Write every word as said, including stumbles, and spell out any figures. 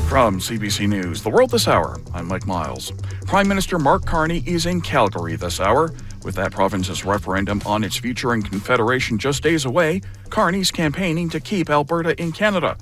From C B C News, The World This Hour, I'm Mike Miles. Prime Minister Mark Carney is in Calgary this hour. With that province's referendum on its future in Confederation just days away, Carney's campaigning to keep Alberta in Canada.